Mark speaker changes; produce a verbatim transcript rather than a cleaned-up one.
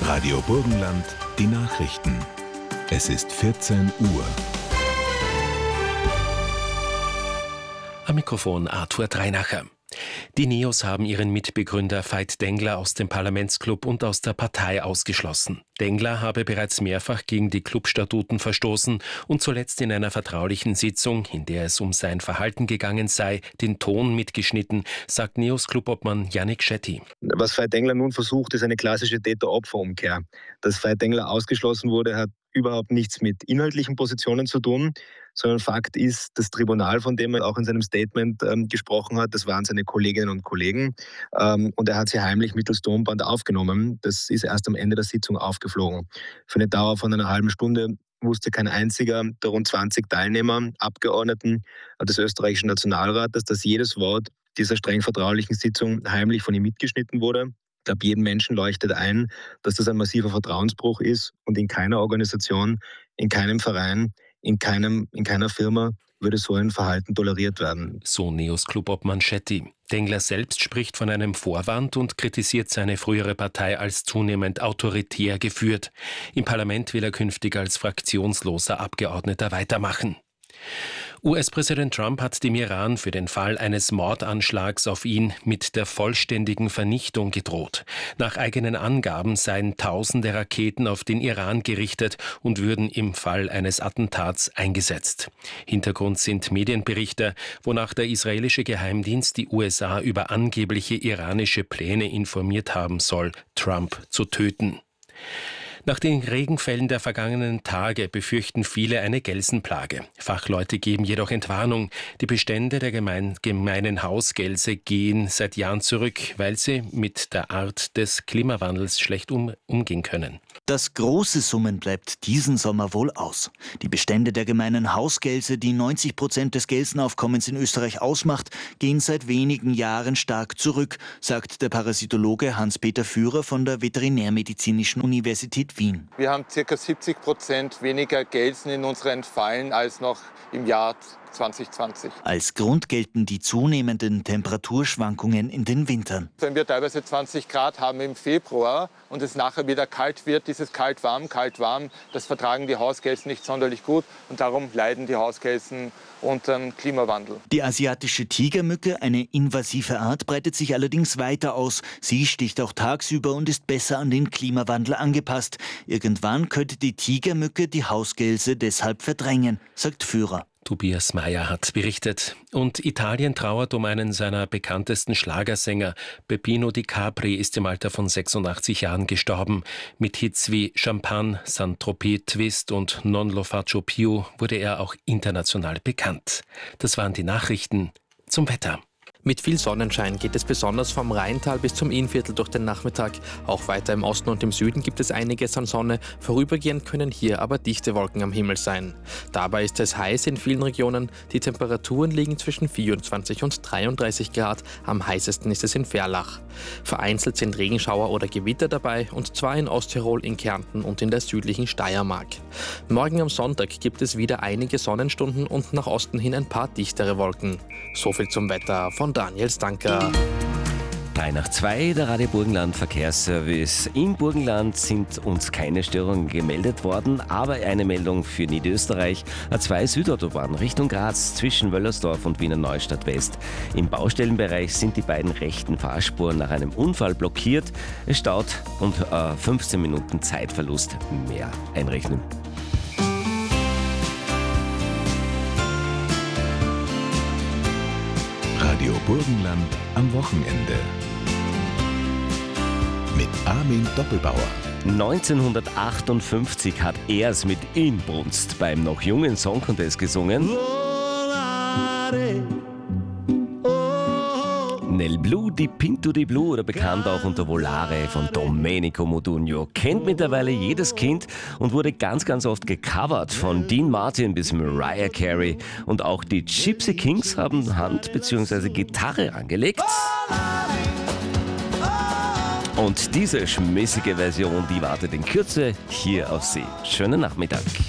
Speaker 1: Radio Burgenland, die Nachrichten. Es ist vierzehn Uhr.
Speaker 2: Am Mikrofon Arthur Dreinacher. Die Neos haben ihren Mitbegründer Veit Dengler aus dem Parlamentsclub und aus der Partei ausgeschlossen. Dengler habe bereits mehrfach gegen die Clubstatuten verstoßen und zuletzt in einer vertraulichen Sitzung, in der es um sein Verhalten gegangen sei, den Ton mitgeschnitten, sagt Neos Clubobmann Yannick Schetti.
Speaker 3: Was Veit Dengler nun versucht, ist eine klassische Täter-Opfer-Umkehr. Dass Veit Dengler ausgeschlossen wurde, hat überhaupt nichts mit inhaltlichen Positionen zu tun, sondern Fakt ist, das Tribunal, von dem er auch in seinem Statement ähm, gesprochen hat, das waren seine Kolleginnen und Kollegen ähm, und er hat sie heimlich mittels Tonband aufgenommen. Das ist erst am Ende der Sitzung aufgeflogen. Für eine Dauer von einer halben Stunde wusste kein einziger der rund zwanzig Teilnehmer, Abgeordneten des österreichischen Nationalrates, dass jedes Wort dieser streng vertraulichen Sitzung heimlich von ihm mitgeschnitten wurde. Ich glaube, jedem Menschen leuchtet ein, dass das ein massiver Vertrauensbruch ist und in keiner Organisation, in keinem Verein, in, keinem, in keiner Firma würde so ein Verhalten toleriert werden.
Speaker 2: So Neos Clubobmann Schetti. Dengler selbst spricht von einem Vorwand und kritisiert seine frühere Partei als zunehmend autoritär geführt. Im Parlament will er künftig als fraktionsloser Abgeordneter weitermachen. U S-Präsident Trump hat dem Iran für den Fall eines Mordanschlags auf ihn mit der vollständigen Vernichtung gedroht. Nach eigenen Angaben seien tausende Raketen auf den Iran gerichtet und würden im Fall eines Attentats eingesetzt. Hintergrund sind Medienberichte, wonach der israelische Geheimdienst die U S A über angebliche iranische Pläne informiert haben soll, Trump zu töten. Nach den Regenfällen der vergangenen Tage befürchten viele eine Gelsenplage. Fachleute geben jedoch Entwarnung. Die Bestände der gemein, gemeinen Hausgelse gehen seit Jahren zurück, weil sie mit der Art des Klimawandels schlecht um, umgehen können.
Speaker 4: Das große Summen bleibt diesen Sommer wohl aus. Die Bestände der gemeinen Hausgelse, die neunzig Prozent des Gelsenaufkommens in Österreich ausmacht, gehen seit wenigen Jahren stark zurück, sagt der Parasitologe Hans-Peter Führer von der Veterinärmedizinischen Universität Wien.
Speaker 5: Wir haben ca. siebzig Prozent weniger Gelsen in unseren Fallen als noch im Jahr zwanzig zwanzig.
Speaker 4: Als Grund gelten die zunehmenden Temperaturschwankungen in den Wintern.
Speaker 5: Wenn wir teilweise zwanzig Grad haben im Februar und es nachher wieder kalt wird, dieses kalt-warm, kalt-warm, das vertragen die Hausgelsen nicht sonderlich gut und darum leiden die Hausgelsen unter dem Klimawandel.
Speaker 4: Die asiatische Tigermücke, eine invasive Art, breitet sich allerdings weiter aus. Sie sticht auch tagsüber und ist besser an den Klimawandel angepasst. Irgendwann könnte die Tigermücke die Hausgelse deshalb verdrängen, sagt Führer.
Speaker 2: Tobias Meyer hat berichtet. Und Italien trauert um einen seiner bekanntesten Schlagersänger. Peppino Di Capri ist im Alter von sechsundachtzig Jahren gestorben. Mit Hits wie Champagne, Saint-Tropez, Twist und Non lo faccio più wurde er auch international bekannt. Das waren die Nachrichten zum Wetter.
Speaker 6: Mit viel Sonnenschein geht es besonders vom Rheintal bis zum Innviertel durch den Nachmittag. Auch weiter im Osten und im Süden gibt es einiges an Sonne. Vorübergehend können hier aber dichte Wolken am Himmel sein. Dabei ist es heiß in vielen Regionen. Die Temperaturen liegen zwischen vierundzwanzig und dreiunddreißig Grad. Am heißesten ist es in Verlach. Vereinzelt sind Regenschauer oder Gewitter dabei, und zwar in Osttirol, in Kärnten und in der südlichen Steiermark. Morgen am Sonntag gibt es wieder einige Sonnenstunden und nach Osten hin ein paar dichtere Wolken. So viel zum Wetter von Daniel Stanker.
Speaker 7: drei nach zwei, der Radio Burgenland Verkehrsservice. Im Burgenland sind uns keine Störungen gemeldet worden, aber eine Meldung für Niederösterreich. A zwei Südautobahn Richtung Graz zwischen Wöllersdorf und Wiener Neustadt West. Im Baustellenbereich sind die beiden rechten Fahrspuren nach einem Unfall blockiert. Es staut und äh, fünfzehn Minuten Zeitverlust mehr einrechnen.
Speaker 1: Radio Burgenland am Wochenende. Mit Armin Doppelbauer.
Speaker 7: neunzehnhundertachtundfünfzig hat er es mit Inbrunst beim noch jungen Song Contest gesungen. Nel Blu di Pinto di Blu, oder bekannt auch unter Volare von Domenico Modugno. Kennt mittlerweile jedes Kind und wurde ganz, ganz oft gecovert, von Dean Martin bis Mariah Carey. Und auch die Gypsy Kings haben Hand bzw. Gitarre angelegt. Und diese schmissige Version, die wartet in Kürze hier auf Sie. Schönen Nachmittag.